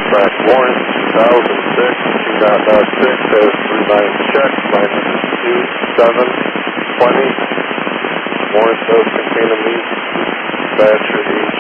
Track Lawrence, 2006, 2.6, has 39 check, -2720. Lawrence does contain a meat, dispatcher